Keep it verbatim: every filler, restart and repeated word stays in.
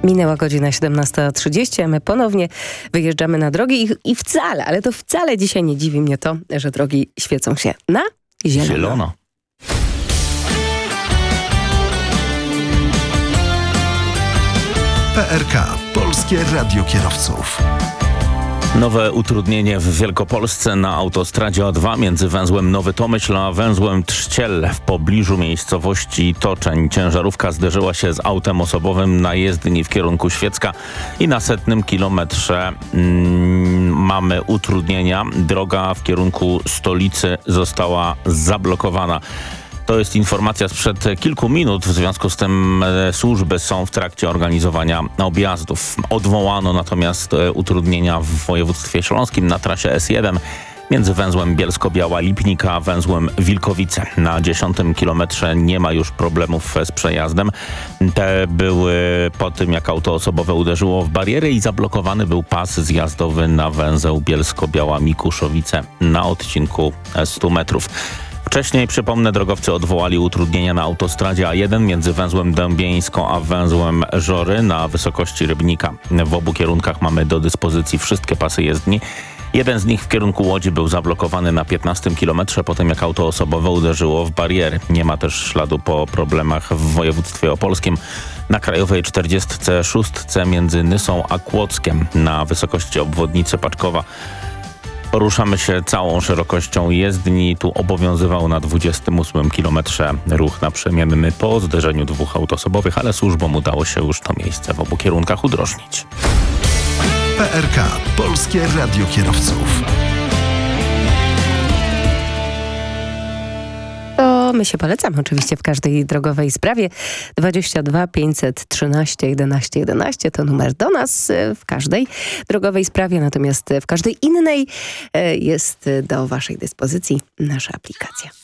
Minęła godzina siedemnasta trzydzieści, a my ponownie wyjeżdżamy na drogi i, i wcale, ale to wcale dzisiaj nie dziwi mnie to, że drogi świecą się na zielono. Zielono. P R K. Polskie Radio Kierowców. Nowe utrudnienie w Wielkopolsce na autostradzie A dwa między węzłem Nowy Tomyśl a węzłem Trzciel w pobliżu miejscowości Toczeń. Ciężarówka zderzyła się z autem osobowym na jezdni w kierunku Świecka i na setnym kilometrze mm, mamy utrudnienia. Droga w kierunku stolicy została zablokowana. To jest informacja sprzed kilku minut, w związku z tym e, służby są w trakcie organizowania objazdów. Odwołano natomiast e, utrudnienia w województwie śląskim na trasie S jeden między węzłem Bielsko-Biała Lipnika a węzłem Wilkowice. Na dziesiątym kilometrze nie ma już problemów z przejazdem. Te były po tym, jak auto osobowe uderzyło w barierę i zablokowany był pas zjazdowy na węzeł Bielsko-Biała Mikuszowice na odcinku stu metrów. Wcześniej, przypomnę, drogowcy odwołali utrudnienia na autostradzie A jeden między węzłem Dębieńską a węzłem Żory na wysokości Rybnika. W obu kierunkach mamy do dyspozycji wszystkie pasy jezdni. Jeden z nich w kierunku Łodzi był zablokowany na piętnastym kilometrze po tym, jak auto osobowe uderzyło w bariery. Nie ma też śladu po problemach w województwie opolskim. Na krajowej czterdziestce szóstce między Nysą a Kłodzkiem na wysokości obwodnicy Paczkowa poruszamy się całą szerokością jezdni. Tu obowiązywał na dwudziestym ósmym kilometrze ruch naprzemienny po zderzeniu dwóch aut osobowych, ale służbom udało się już to miejsce w obu kierunkach udrożnić. P R K. Polskie Radio Kierowców. To my się polecamy oczywiście w każdej drogowej sprawie. dwadzieścia dwa pięćset trzynaście jedenaście jedenaście to numer do nas w każdej drogowej sprawie, natomiast w każdej innej jest do waszej dyspozycji nasza aplikacja.